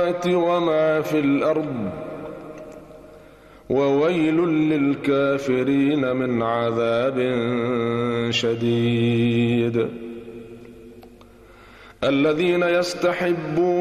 السماوات وما في الأرض وويل للكافرين من عذاب شديد. الذين يستحبون